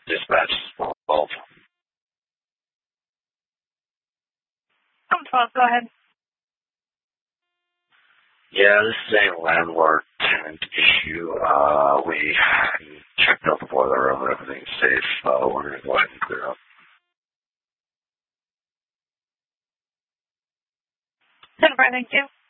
Dispatch 12. 12, go ahead. Yeah, this is a landlord-tenant issue. We checked out the boiler room and everything's safe. We're going to go ahead and clear up. 10-4, thank you.